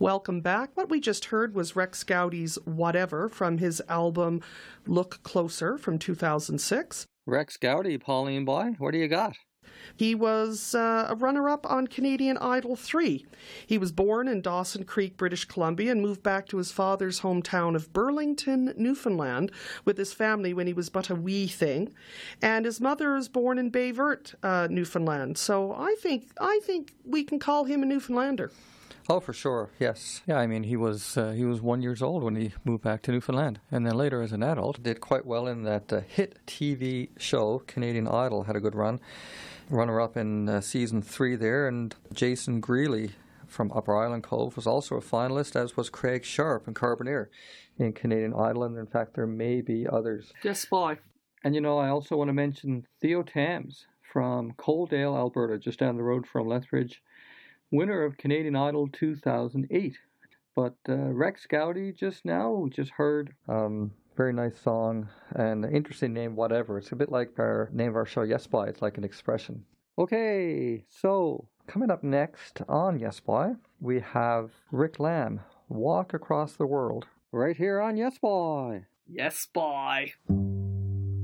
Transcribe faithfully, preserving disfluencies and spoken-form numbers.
Welcome back. What we just heard was Rex Gowdy's Whatever from his album Look Closer from two thousand six. Rex Gowdy, Pauline Boy, what do you got? He was uh, a runner-up on Canadian Idol three. He was born in Dawson Creek, British Columbia, and moved back to his father's hometown of Burlington, Newfoundland, with his family when he was but a wee thing. And his mother was born in Baie Verte, uh, Newfoundland. So I think I think we can call him a Newfoundlander. Oh, for sure, yes. Yeah, I mean, he was uh, he was one years old when he moved back to Newfoundland, and then later as an adult did quite well in that uh, hit T V show, Canadian Idol, had a good run. Runner-up in uh, season three there, and Jason Greeley from Upper Island Cove was also a finalist, as was Craig Sharp and Carboneer in Canadian Idol, and in fact there may be others. Yes, boy. And you know, I also want to mention Theo Tams from Coaldale, Alberta, just down the road from Lethbridge, winner of Canadian Idol two thousand eight. But uh, Rex Gowdy just now, we just heard, um, very nice song and interesting name, Whatever. It's a bit like our name of our show, Yes Boy. It's like an expression. Okay, so coming up next on Yes Boy, we have Rick Lamb, Walk Across the World, right here on Yes Boy. Yes, boy.